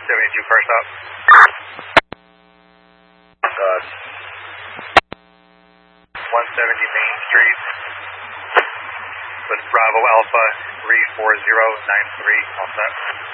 72 car stop. 170 Main Street with Bravo Alpha 34093, all set.